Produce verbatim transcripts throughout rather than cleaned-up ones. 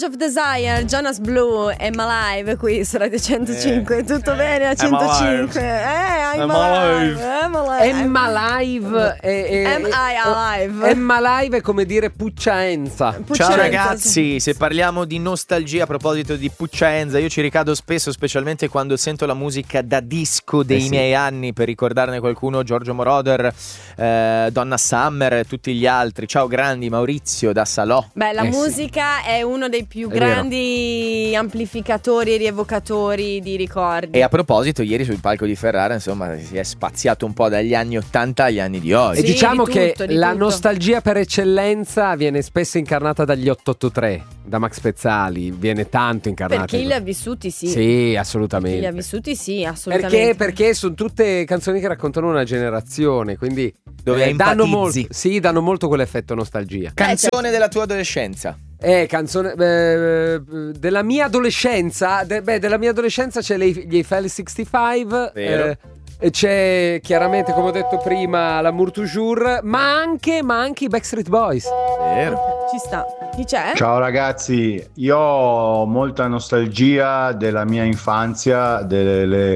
Edge of Desire, Jonas Blue, I'm Alive qui su Radio centocinque. Eh. Tutto bene a centocinque? Eh, I'm, I'm alive. I'm alive. I'm alive. Am I alive? Am alive è come dire Pucciaenza. Ciao ragazzi, se parliamo di nostalgia a proposito di Pucciaenza, io ci ricado spesso, specialmente quando sento la musica da disco dei eh sì. miei anni, per ricordarne qualcuno, Giorgio Moroder, eh, Donna Summer, tutti gli altri. Ciao grandi, Maurizio da Salò. Beh, la eh musica sì. è uno dei più è grandi vero. amplificatori e rievocatori di ricordi. E a proposito, ieri sul palco di Ferrara, insomma, si è spaziato un po' dagli anni ottanta agli anni di oggi. E sì, diciamo di che tutto, la tutto. nostalgia per eccellenza viene spesso incarnata dagli otto otto tre, da Max Pezzali, viene tanto incarnata. Per chi li ha vissuti, sì. Sì, assolutamente. Per chi li ha vissuti, sì, assolutamente. Perché? Perché sono tutte canzoni che raccontano una generazione, quindi dove eh, danno empatizzi. molto, sì, danno molto quell'effetto nostalgia. Canzone della tua adolescenza. Eh, canzone eh, della mia adolescenza. De, beh, della mia adolescenza c'è le, gli Eiffel sessantacinque. Vero. Eh, e c'è chiaramente, come ho detto prima, l'Amour Toujours, ma anche, ma anche i Backstreet Boys. Vero. Ci sta. Chi c'è? Ciao ragazzi, io ho molta nostalgia della mia infanzia, delle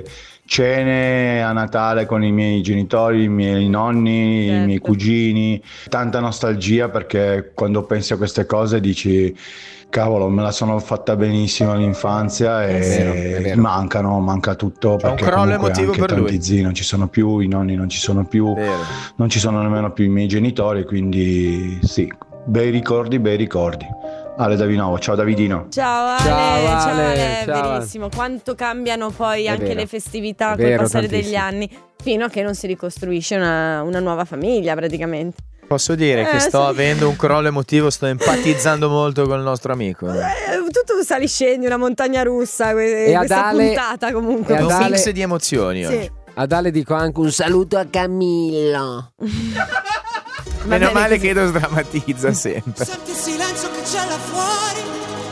cene a Natale con i miei genitori, i miei nonni, certo. i miei cugini. Tanta nostalgia, perché quando pensi a queste cose dici cavolo, me la sono fatta benissimo all'infanzia e è vero, è vero. mancano, manca tutto. C'è un perché crollo comunque emotivo anche per tanti lui. zii non ci sono più, i nonni non ci sono più, Vero. non ci sono nemmeno più i miei genitori, quindi sì, bei ricordi, bei ricordi. Ale da Vinovo, ciao Davidino. Ciao Ale, Ciao, ciao Ale, Ale, ciao. verissimo. Quanto cambiano poi È anche vero. le festività È col vero, passare tantissimo. degli anni, fino a che non si ricostruisce una, una nuova famiglia praticamente. Posso dire Eh, che sto sì. avendo un crollo emotivo, sto empatizzando molto con il nostro amico. Eh, tutto sali scendi, una montagna russa, que- E ad questa Ale- puntata comunque. e È ad un Ale- mix di emozioni Sì. oggi. Ad Ale dico anche un saluto a Camillo. Meno bene male così. che lo sdrammatizza sempre. Senti il silenzio che c'è là fuori,